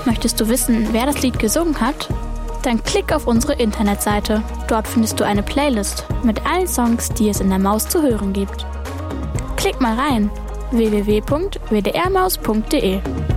Möchtest du wissen, wer das Lied gesungen hat? Dann klick auf unsere Internetseite. Dort findest du eine Playlist mit allen Songs, die es in der Maus zu hören gibt. Klick mal rein: www.wdrmaus.de